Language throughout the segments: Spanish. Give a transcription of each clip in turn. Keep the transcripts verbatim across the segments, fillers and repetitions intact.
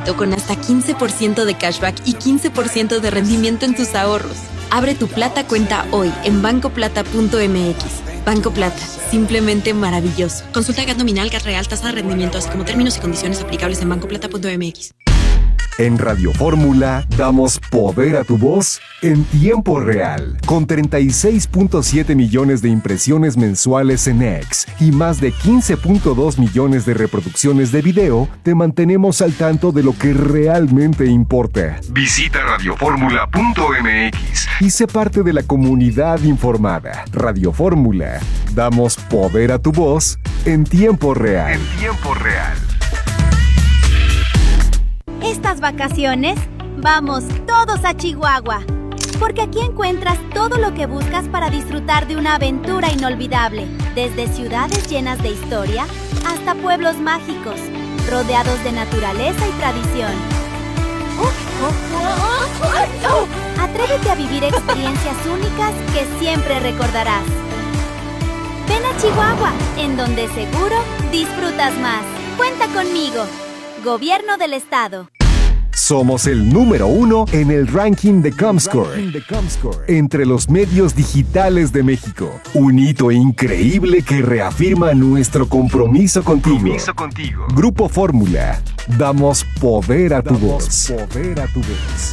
débito con hasta quince por ciento de cashback y quince por ciento de rendimiento en tus ahorros. Abre tu Plata cuenta hoy en banco plata punto m x. Banco Plata, simplemente maravilloso. Consulta G A T nominal, G A T real, tasa de rendimiento, así como términos y condiciones aplicables en banco plata punto m x. En Radio Fórmula damos poder a tu voz en tiempo real, con treinta y seis punto siete millones de impresiones mensuales en X y más de quince punto dos millones de reproducciones de video. Te mantenemos al tanto de lo que realmente importa. Visita radio fórmula punto m x y sé parte de la comunidad informada. Radio Fórmula, damos poder a tu voz en tiempo real. En tiempo real. Estas vacaciones, vamos todos a Chihuahua, porque aquí encuentras todo lo que buscas para disfrutar de una aventura inolvidable, desde ciudades llenas de historia hasta pueblos mágicos, rodeados de naturaleza y tradición. Atrévete a vivir experiencias únicas que siempre recordarás. Ven a Chihuahua, en donde seguro disfrutas más. Cuenta conmigo. Gobierno del Estado. Somos el número uno en el ranking de Comscore, entre los medios digitales de México. Un hito increíble que reafirma nuestro compromiso contigo. Compromiso contigo. Grupo Fórmula, damos poder a tu voz. Poder a tu voz.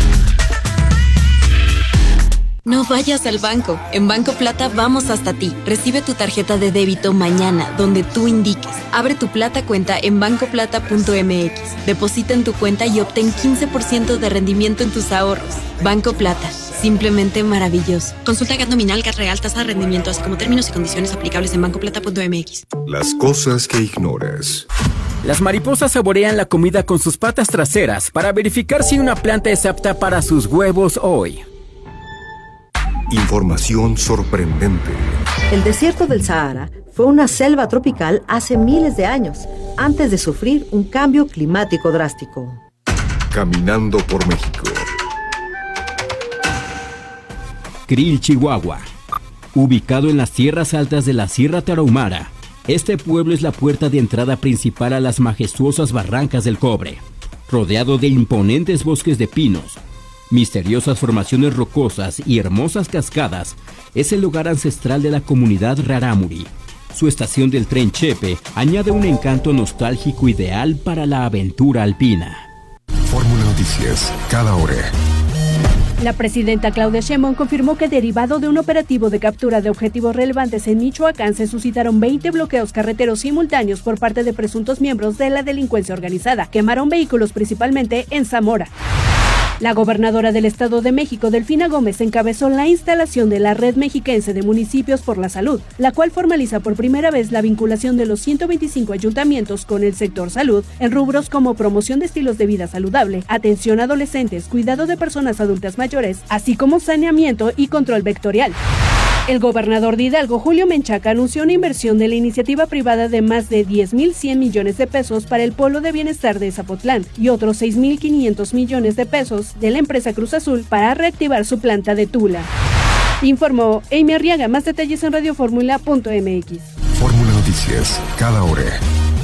No vayas al banco. En Banco Plata vamos hasta ti. Recibe tu tarjeta de débito mañana, donde tú indiques. Abre tu Plata cuenta en banco plata punto m x. Deposita en tu cuenta y obtén quince por ciento de rendimiento en tus ahorros. Banco Plata, simplemente maravilloso. Consulta G A T nominal, G A T real, tasa de rendimiento, así como términos y condiciones aplicables en banco plata punto m x. Las cosas que ignoras. Las mariposas saborean la comida con sus patas traseras para verificar si una planta es apta para sus huevos hoy. Información sorprendente. El desierto del Sahara fue una selva tropical hace miles de años, antes de sufrir un cambio climático drástico. Caminando por México. Krill, Chihuahua. Ubicado en las tierras altas de la Sierra Tarahumara, este pueblo es la puerta de entrada principal a las majestuosas barrancas del Cobre, rodeado de imponentes bosques de pinos, misteriosas formaciones rocosas y hermosas cascadas. Es el lugar ancestral de la comunidad rarámuri. Su estación del tren Chepe añade un encanto nostálgico ideal para la aventura alpina. Fórmula Noticias, cada hora. La presidenta Claudia Sheinbaum confirmó que derivado de un operativo de captura de objetivos relevantes en Michoacán se suscitaron veinte bloqueos carreteros simultáneos por parte de presuntos miembros de la delincuencia organizada. Quemaron vehículos principalmente en Zamora. La gobernadora del Estado de México, Delfina Gómez, encabezó la instalación de la Red Mexiquense de Municipios por la Salud, la cual formaliza por primera vez la vinculación de los ciento veinticinco ayuntamientos con el sector salud en rubros como promoción de estilos de vida saludable, atención a adolescentes, cuidado de personas adultas mayores, así como saneamiento y control vectorial. El gobernador de Hidalgo, Julio Menchaca, anunció una inversión de la iniciativa privada de más de diez mil cien millones de pesos para el Polo de Bienestar de Zapotlán y otros seis mil quinientos millones de pesos de la empresa Cruz Azul para reactivar su planta de Tula. Informó Amy Arriaga. Más detalles en radio fórmula punto m x. Fórmula Noticias, cada hora.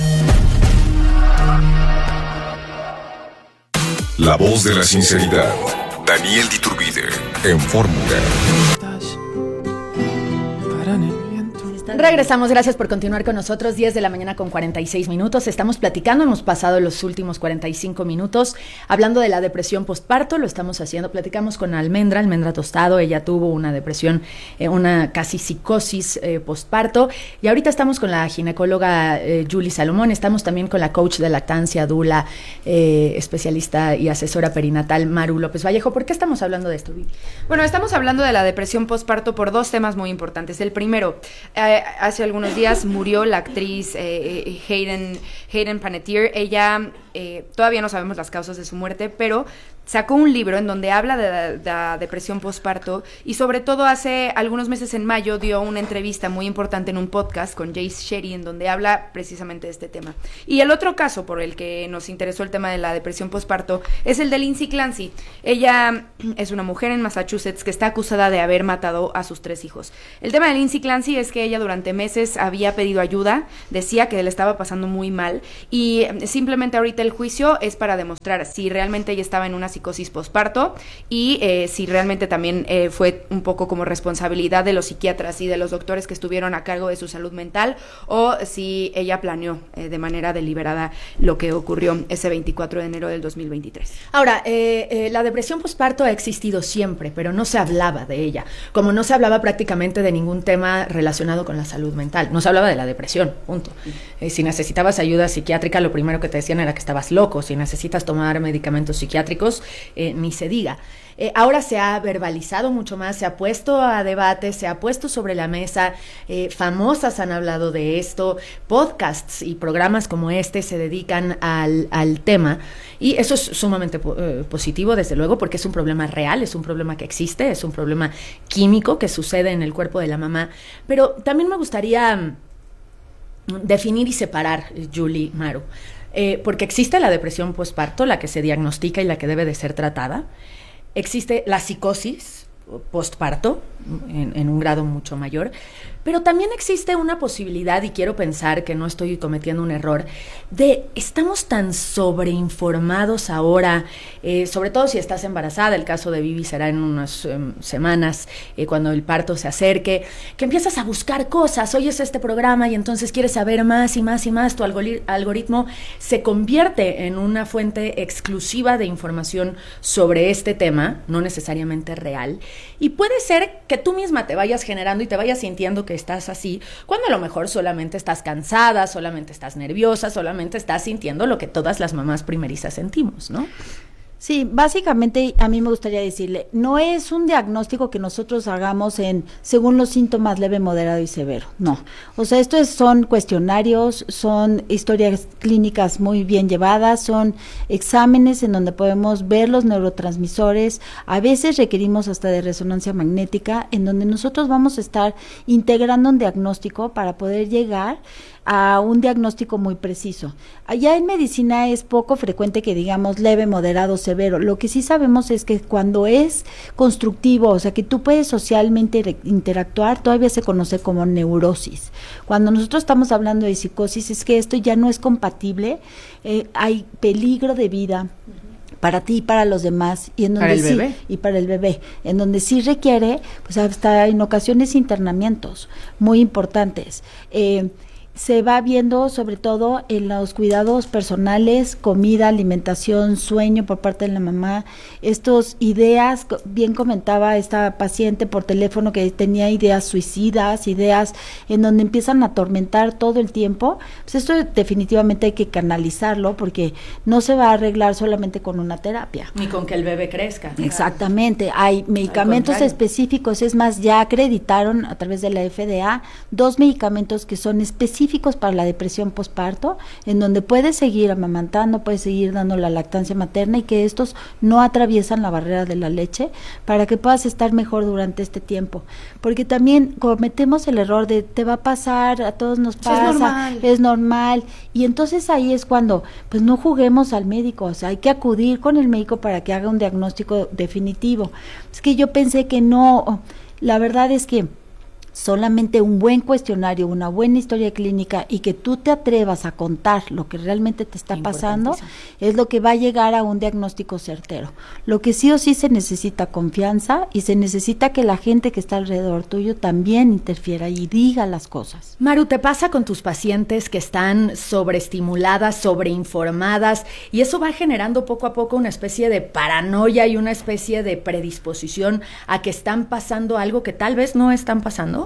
La voz de la sinceridad. Daniel Diturbide, en Fórmula. Regresamos, gracias por continuar con nosotros, diez de la mañana con cuarenta y seis minutos, estamos platicando, hemos pasado los últimos cuarenta y cinco minutos hablando de la depresión postparto, lo estamos haciendo, platicamos con Almendra, Almendra Tostado, ella tuvo una depresión, eh, una casi psicosis eh, postparto, y ahorita estamos con la ginecóloga eh, Julie Salomón, estamos también con la coach de lactancia, dula, eh, especialista y asesora perinatal Maru López Vallejo. ¿Por qué estamos hablando de esto, Vivi? Bueno, estamos hablando de la depresión postparto por dos temas muy importantes. El primero, eh, hace algunos días murió la actriz eh, Hayden, Hayden Panettiere. Ella, eh, todavía no sabemos las causas de su muerte, pero sacó un libro en donde habla de la, de la depresión postparto y sobre todo hace algunos meses en mayo dio una entrevista muy importante en un podcast con Jace Sherry en donde habla precisamente de este tema. Y el otro caso por el que nos interesó el tema de la depresión postparto es el de Lindsay Clancy. Ella es una mujer en Massachusetts que está acusada de haber matado a sus tres hijos. El tema de Lindsay Clancy es que ella durante meses había pedido ayuda, decía que le estaba pasando muy mal y simplemente ahorita el juicio es para demostrar si realmente ella estaba en una psicosis postparto y eh, si realmente también eh, fue un poco como responsabilidad de los psiquiatras y de los doctores que estuvieron a cargo de su salud mental o si ella planeó eh, de manera deliberada lo que ocurrió ese veinticuatro de enero del dos mil veintitrés. Ahora, eh, eh, la depresión postparto ha existido siempre, pero no se hablaba de ella, como no se hablaba prácticamente de ningún tema relacionado con la salud mental, no se hablaba de la depresión, punto. Eh, si necesitabas ayuda psiquiátrica, lo primero que te decían era que estabas loco, si necesitas tomar medicamentos psiquiátricos, Eh, ni se diga. Eh, ahora se ha verbalizado mucho más, se ha puesto a debate, se ha puesto sobre la mesa, eh, famosas han hablado de esto, podcasts y programas como este se dedican al, al tema y eso es sumamente po- eh, positivo desde luego porque es un problema real, es un problema que existe, es un problema químico que sucede en el cuerpo de la mamá, pero también me gustaría um, definir y separar, Julie, Maru. Eh, porque existe la depresión postparto, la que se diagnostica y la que debe de ser tratada. Existe la psicosis postparto, en, en un grado mucho mayor. Pero también existe una posibilidad, y quiero pensar que no estoy cometiendo un error, de estamos tan sobreinformados ahora, eh, sobre todo si estás embarazada, el caso de Vivi será en unas eh, semanas, eh, cuando el parto se acerque, que empiezas a buscar cosas, oyes este programa y entonces quieres saber más y más y más, tu algori- algoritmo se convierte en una fuente exclusiva de información sobre este tema, no necesariamente real, y puede ser que tú misma te vayas generando y te vayas sintiendo que estás así, cuando a lo mejor solamente estás cansada, solamente estás nerviosa, solamente estás sintiendo lo que todas las mamás primerizas sentimos, ¿no? Sí, básicamente a mí me gustaría decirle, no es un diagnóstico que nosotros hagamos en según los síntomas leve, moderado y severo, no. O sea, esto es, son cuestionarios, son historias clínicas muy bien llevadas, son exámenes en donde podemos ver los neurotransmisores, a veces requerimos hasta de resonancia magnética, en donde nosotros vamos a estar integrando un diagnóstico para poder llegar a un diagnóstico muy preciso. Allá en medicina es poco frecuente que digamos leve, moderado, severo. Lo que sí sabemos es que cuando es constructivo, o sea que tú puedes socialmente interactuar, todavía se conoce como neurosis. Cuando nosotros estamos hablando de psicosis es que esto ya no es compatible, eh, hay peligro de vida para ti y para los demás, y en donde ¿Para el sí, bebé? y para el bebé, en donde sí requiere, pues hasta en ocasiones internamientos muy importantes. Eh, se va viendo sobre todo en los cuidados personales, comida, alimentación, sueño por parte de la mamá, estas ideas, bien comentaba esta paciente por teléfono que tenía ideas suicidas, ideas en donde empiezan a atormentar todo el tiempo, pues esto definitivamente hay que canalizarlo porque no se va a arreglar solamente con una terapia. Ni con que el bebé crezca. Exactamente, hay medicamentos específicos, es más, ya acreditaron a través de la F D A dos medicamentos que son específicos para la depresión postparto, en donde puedes seguir amamantando, puedes seguir dando la lactancia materna y que estos no atraviesan la barrera de la leche para que puedas estar mejor durante este tiempo. Porque también cometemos el error de te va a pasar, a todos nos pasa, es normal. es normal, y entonces ahí es cuando pues no juguemos al médico, o sea, hay que acudir con el médico para que haga un diagnóstico definitivo. Es que yo pensé que no, la verdad es que solamente un buen cuestionario, una buena historia clínica y que tú te atrevas a contar lo que realmente te está pasando es lo que va a llegar a un diagnóstico certero. Lo que sí o sí se necesita confianza y se necesita que la gente que está alrededor tuyo también interfiera y diga las cosas. Maru, ¿te pasa con tus pacientes que están sobreestimuladas, sobreinformadas y eso va generando poco a poco una especie de paranoia y una especie de predisposición a que están pasando algo que tal vez no están pasando?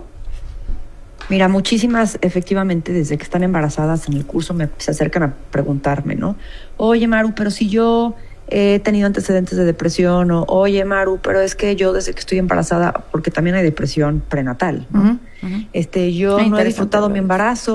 Mira, muchísimas, efectivamente, desde que están embarazadas en el curso me se acercan a preguntarme, ¿no? Oye, Maru, pero si yo he tenido antecedentes de depresión, o oye, Maru, pero es que yo desde que estoy embarazada, porque también hay depresión prenatal, ¿no? Uh-huh, uh-huh. Este, yo ah, no he disfrutado mi embarazo,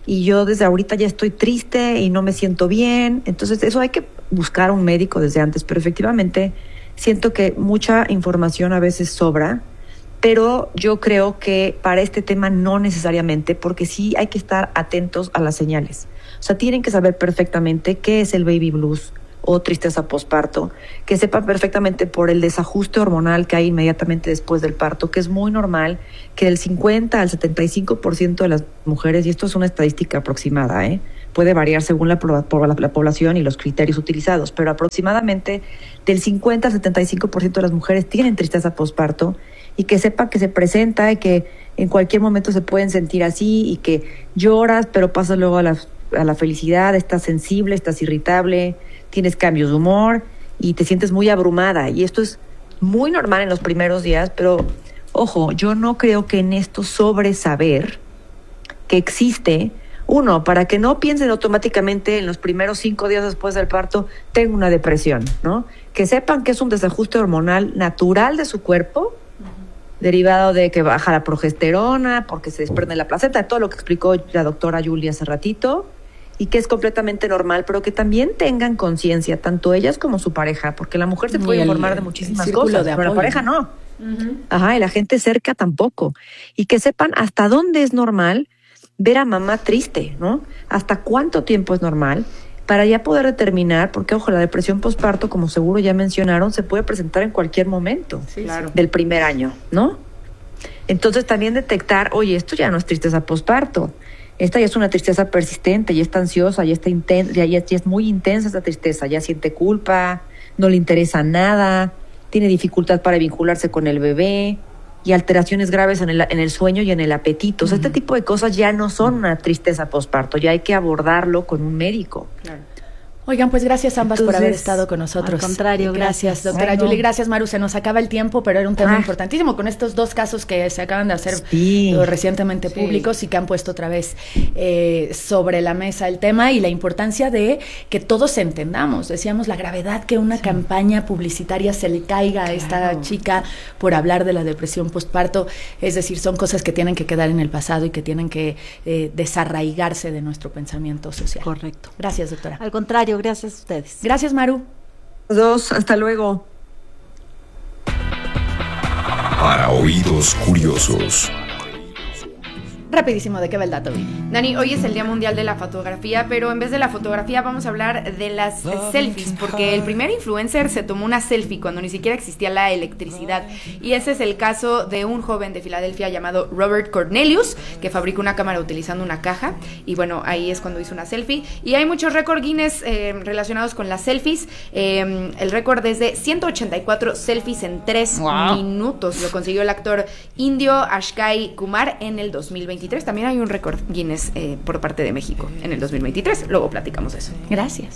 y yo desde ahorita ya estoy triste y no me siento bien. Entonces eso hay que buscar un médico desde antes, pero efectivamente siento que mucha información a veces sobra, pero yo creo que para este tema no necesariamente, porque sí hay que estar atentos a las señales. O sea, tienen que saber perfectamente qué es el baby blues o tristeza posparto, que sepan perfectamente por el desajuste hormonal que hay inmediatamente después del parto, que es muy normal que del cincuenta al setenta y cinco por ciento de las mujeres, y esto es una estadística aproximada, ¿eh? puede variar según la, por la, la población y los criterios utilizados, pero aproximadamente del cincuenta al setenta y cinco por ciento de las mujeres tienen tristeza posparto, y que sepan que se presenta y que en cualquier momento se pueden sentir así y que lloras, pero pasas luego a la, a la felicidad, estás sensible, estás irritable, tienes cambios de humor y te sientes muy abrumada. Y esto es muy normal en los primeros días, pero ojo, yo no creo que en esto sobresaber que existe, uno, para que no piensen automáticamente en los primeros cinco días después del parto, tengo una depresión, ¿no? Que sepan que es un desajuste hormonal natural de su cuerpo, derivado de que baja la progesterona, porque se desprende la placenta, todo lo que explicó la doctora Julia hace ratito, y que es completamente normal, pero que también tengan conciencia, tanto ellas como su pareja, porque la mujer se puede el, informar de muchísimas cosas, de pero la pareja no. Uh-huh. Ajá, y la gente cerca tampoco. Y que sepan hasta dónde es normal ver a mamá triste, ¿no? Hasta cuánto tiempo es normal, para ya poder determinar, porque ojo, la depresión posparto, como seguro ya mencionaron, se puede presentar en cualquier momento sí, claro. del primer año, ¿no? Entonces también detectar, oye, esto ya no es tristeza posparto, esta ya es una tristeza persistente, ya está ansiosa, ya está intensa, ya, ya, ya es muy intensa esta tristeza, ya siente culpa, no le interesa nada, tiene dificultad para vincularse con el bebé y alteraciones graves en el, en el sueño y en el apetito. O sea, uh-huh. este tipo de cosas ya no son una tristeza posparto, ya hay que abordarlo con un médico. Claro. Oigan, pues gracias ambas Entonces, por haber estado con nosotros. Al contrario, gracias, gracias doctora bueno. Julie, gracias Maru, se nos acaba el tiempo, pero era un tema ah. importantísimo con estos dos casos que se acaban de hacer sí. recientemente sí. públicos y que han puesto otra vez eh, sobre la mesa el tema y la importancia de que todos entendamos. Decíamos la gravedad que una sí. campaña publicitaria se le caiga a esta claro. chica por hablar de la depresión postparto, es decir, son cosas que tienen que quedar en el pasado y que tienen que eh, desarraigarse de nuestro pensamiento social. Correcto. Gracias, doctora. Al contrario, gracias a ustedes. Gracias, Maru. Dos, hasta luego. Para oídos curiosos. Rapidísimo, ¿de qué va el dato, Vivi? Dani, hoy es el Día Mundial de la Fotografía, pero en vez de la fotografía vamos a hablar de las selfies, porque el primer influencer se tomó una selfie cuando ni siquiera existía la electricidad, y ese es el caso de un joven de Filadelfia llamado Robert Cornelius, que fabricó una cámara utilizando una caja, y bueno, ahí es cuando hizo una selfie, y hay muchos récords Guinness eh, relacionados con las selfies. Eh, el récord es de ciento ochenta y cuatro selfies en tres wow. minutos, lo consiguió el actor indio Ashkai Kumar en el dos mil veintitrés. También hay un récord Guinness eh, por parte de México en el dos mil veintitrés. Luego platicamos de eso. Gracias.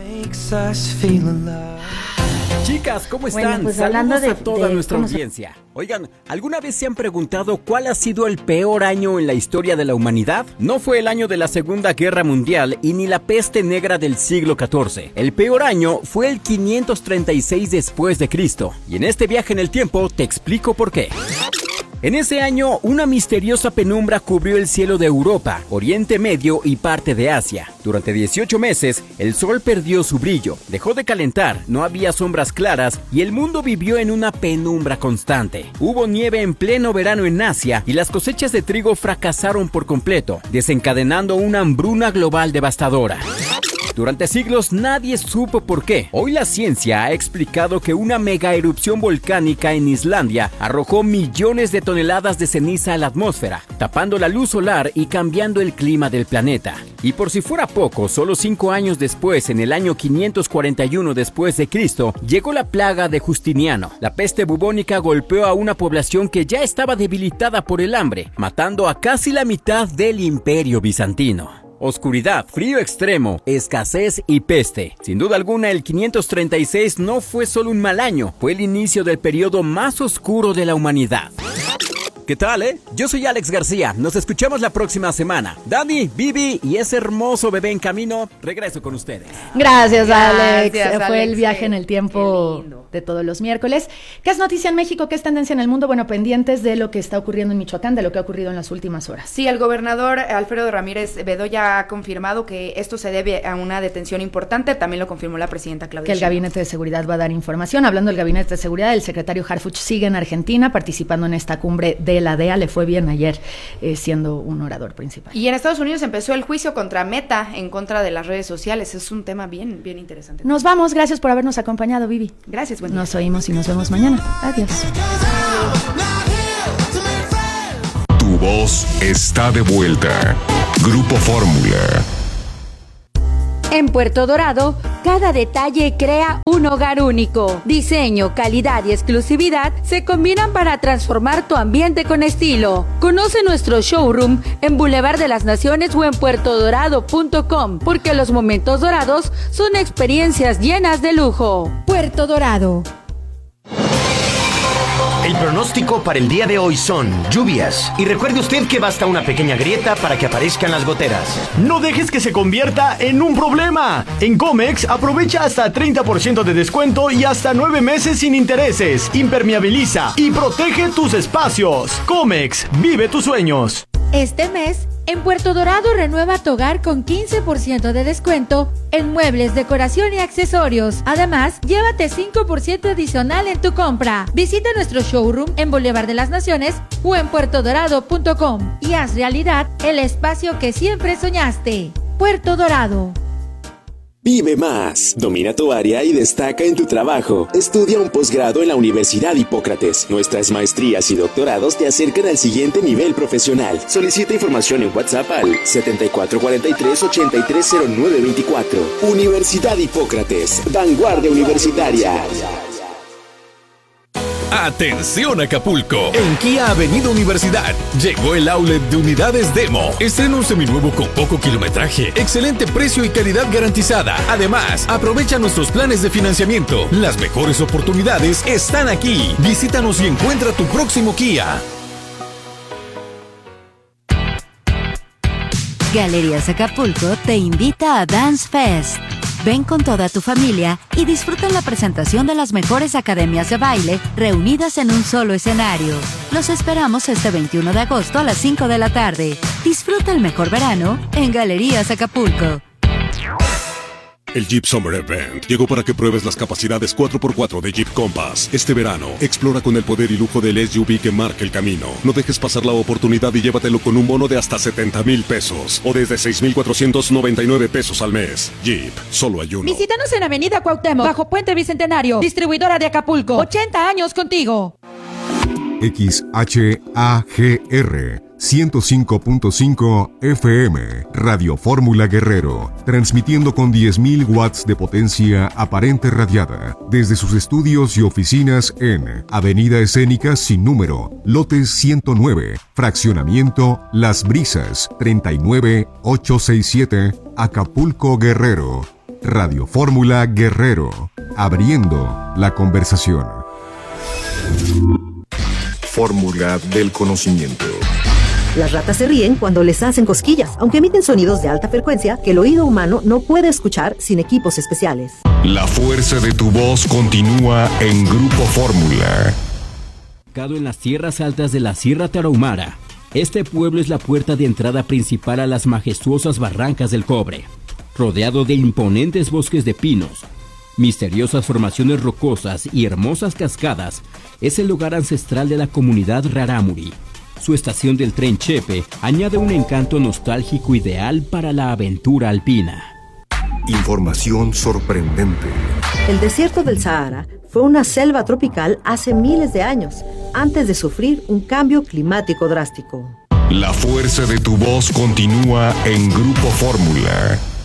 Chicas, ¿cómo están? Bueno, pues Saludos hablando de, a toda de, nuestra audiencia. Se... Oigan, ¿alguna vez se han preguntado cuál ha sido el peor año en la historia de la humanidad? No fue el año de la Segunda Guerra Mundial y ni la peste negra del siglo catorce. El peor año fue el quinientos treinta y seis después de Cristo. Y en este viaje en el tiempo te explico por qué. En ese año, una misteriosa penumbra cubrió el cielo de Europa, Oriente Medio y parte de Asia. Durante dieciocho meses, el sol perdió su brillo, dejó de calentar, no había sombras claras y el mundo vivió en una penumbra constante. Hubo nieve en pleno verano en Asia y las cosechas de trigo fracasaron por completo, desencadenando una hambruna global devastadora. Durante siglos nadie supo por qué. Hoy la ciencia ha explicado que una mega erupción volcánica en Islandia arrojó millones de toneladas de ceniza a la atmósfera, tapando la luz solar y cambiando el clima del planeta. Y por si fuera poco, solo cinco años después, en el año quinientos cuarenta y uno después de Cristo, llegó la plaga de Justiniano. La peste bubónica golpeó a una población que ya estaba debilitada por el hambre, matando a casi la mitad del Imperio Bizantino. Oscuridad, frío extremo, escasez y peste. Sin duda alguna, el quinientos treinta y seis no fue solo un mal año, fue el inicio del periodo más oscuro de la humanidad. ¿Qué tal, eh? Yo soy Alex García, nos escuchamos la próxima semana. Dani, Vivi y ese hermoso bebé en camino, regreso con ustedes. Gracias, Gracias Alex. Alex. Fue el viaje en el tiempo de de todos los miércoles. ¿Qué es noticia en México? ¿Qué es tendencia en el mundo? Bueno, pendientes de lo que está ocurriendo en Michoacán, de lo que ha ocurrido en las últimas horas. Sí, el gobernador Alfredo Ramírez Bedoya ha confirmado que esto se debe a una detención importante. También lo confirmó la presidenta Claudia Que el Sheinbaum. Gabinete de Seguridad va a dar información. Hablando del Gabinete de Seguridad, el secretario Harfuch sigue en Argentina participando en esta cumbre de la D E A. Le fue bien ayer eh, siendo un orador principal. Y en Estados Unidos empezó el juicio contra Meta en contra de las redes sociales. Es un tema bien, bien interesante. Nos vamos. Gracias por habernos acompañado, Vivi. Gracias, buen día. Nos oímos y nos vemos mañana. Adiós. Tu voz está de vuelta. Grupo Fórmula. En Puerto Dorado, cada detalle crea un hogar único. Diseño, calidad y exclusividad se combinan para transformar tu ambiente con estilo. Conoce nuestro showroom en Boulevard de las Naciones o en puerto dorado punto com, porque los momentos dorados son experiencias llenas de lujo. Puerto Dorado. El pronóstico para el día de hoy son lluvias. Y recuerde usted que basta una pequeña grieta para que aparezcan las goteras. No dejes que se convierta en un problema. En Comex aprovecha hasta treinta por ciento de descuento y hasta nueve meses sin intereses. Impermeabiliza y protege tus espacios. Comex, vive tus sueños. Este mes, en Puerto Dorado renueva tu hogar con quince por ciento de descuento en muebles, decoración y accesorios. Además, llévate cinco por ciento adicional en tu compra. Visita nuestro showroom en Boulevard de las Naciones o en puerto dorado punto com y haz realidad el espacio que siempre soñaste. Puerto Dorado. Vive más, domina tu área y destaca en tu trabajo. Estudia un posgrado en la Universidad Hipócrates. Nuestras maestrías y doctorados te acercan al siguiente nivel profesional. Solicita información en WhatsApp al setenta y cuatro cuarenta y tres ochenta y tres cero nueve veinticuatro. Universidad Hipócrates, vanguardia universitaria. Atención Acapulco, en Kia Avenida Universidad llegó el outlet de unidades Demo. Estrena un seminuevo con poco kilometraje, excelente precio y calidad garantizada. Además, aprovecha nuestros planes de financiamiento. Las mejores oportunidades están aquí. Visítanos y encuentra tu próximo Kia. Galerías Acapulco te invita a Dance Fest. Ven con toda tu familia y disfruta la presentación de las mejores academias de baile reunidas en un solo escenario. Los esperamos este veintiuno de agosto a las cinco de la tarde. Disfruta el mejor verano en Galerías Acapulco. El Jeep Summer Event llegó para que pruebes las capacidades cuatro por cuatro de Jeep Compass. Este verano, explora con el poder y lujo del S U V que marca el camino. No dejes pasar la oportunidad y llévatelo con un bono de hasta setenta mil pesos o desde seis mil cuatrocientos noventa y nueve pesos al mes. Jeep, solo hay uno. Visítanos en Avenida Cuauhtémoc, bajo Puente Bicentenario, distribuidora de Acapulco. ochenta años contigo. X H A G R ciento cinco punto cinco F M, Radio Fórmula Guerrero, transmitiendo con diez mil watts de potencia aparente radiada, desde sus estudios y oficinas en Avenida Escénica sin número, lote ciento nueve, fraccionamiento Las Brisas, treinta y nueve ochocientos sesenta y siete, Acapulco Guerrero. Radio Fórmula Guerrero, abriendo la conversación. Fórmula del conocimiento. Las ratas se ríen cuando les hacen cosquillas, aunque emiten sonidos de alta frecuencia que el oído humano no puede escuchar sin equipos especiales. La fuerza de tu voz continúa en Grupo Fórmula. Ubicado en las tierras altas de la Sierra Tarahumara, este pueblo es la puerta de entrada principal a las majestuosas barrancas del Cobre, rodeado de imponentes bosques de pinos, misteriosas formaciones rocosas y hermosas cascadas. Es el lugar ancestral de la comunidad Rarámuri. Su estación del tren Chepe añade un encanto nostálgico ideal para la aventura alpina. Información sorprendente. El desierto del Sahara fue una selva tropical hace miles de años, antes de sufrir un cambio climático drástico. La fuerza de tu voz continúa en Grupo Fórmula.